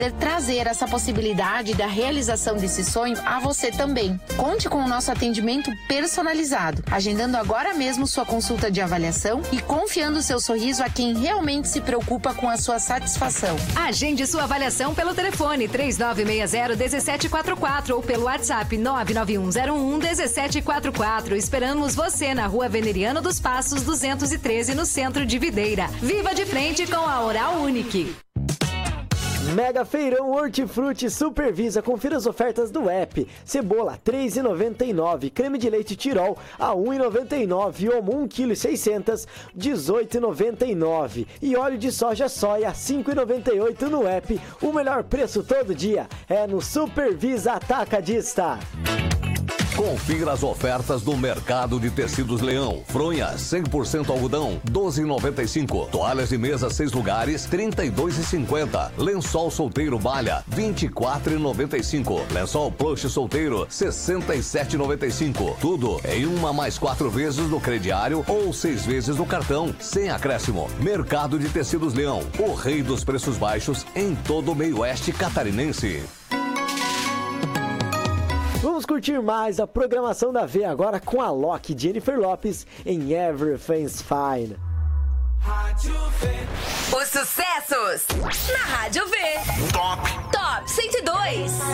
trazer essa possibilidade da realização desse sonho a você também. Conte com o nosso atendimento personalizado, agendando agora mesmo sua consulta de avaliação e confiando seu sorriso a quem realmente se preocupa com a sua satisfação. Agende sua avaliação pelo telefone 3960-1744 ou pelo WhatsApp 99101-1744. Esperamos você na Rua Veneriano dos Passos 213, no centro de Videira. Viva de frente com a Oral Unique. Mega Feirão Hortifruti Supervisa. Confira as ofertas do app. Cebola, R$ 3,99. Creme de leite Tirol, a R$ 1,99. Omo, 1,6 kg, R$ 18,99. E óleo de soja R$ 5,98 no app. O melhor preço todo dia é no Supervisa Atacadista. Confira as ofertas do Mercado de Tecidos Leão. Fronha 100% algodão, R$ 12,95. Toalhas de mesa 6 lugares, R$ 32,50. Lençol solteiro malha, R$ 24,95. Lençol plush solteiro, R$ 67,95. Tudo em 1 mais 4 vezes no crediário ou 6 vezes no cartão, sem acréscimo. Mercado de Tecidos Leão, o rei dos preços baixos em todo o meio-oeste catarinense. Vamos curtir mais a programação da V agora com a Loki Jennifer Lopes em Everything's Fine. Os sucessos na Rádio V. Top 102.